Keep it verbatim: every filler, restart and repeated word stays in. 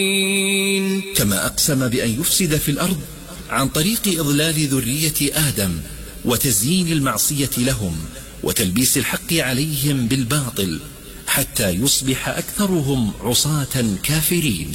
كما أقسم بأن يفسد في الأرض عن طريق إضلال ذرية آدم وتزيين المعصية لهم وتلبيس الحق عليهم بالباطل حتى يصبح أكثرهم عصاة كافرين.